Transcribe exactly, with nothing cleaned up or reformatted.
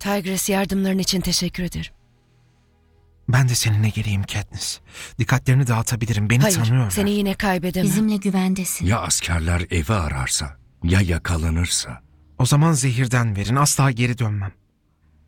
Tigris, yardımların için teşekkür ederim. Ben de seninle geleyim Katniss. Dikkatlerini dağıtabilirim. Beni Hayır, tanıyorlar. seni yine kaybedemem. Bizimle güvendesin. Ya askerler evi ararsa? Ya yakalanırsa? O zaman zehirden verin. Asla geri dönmem.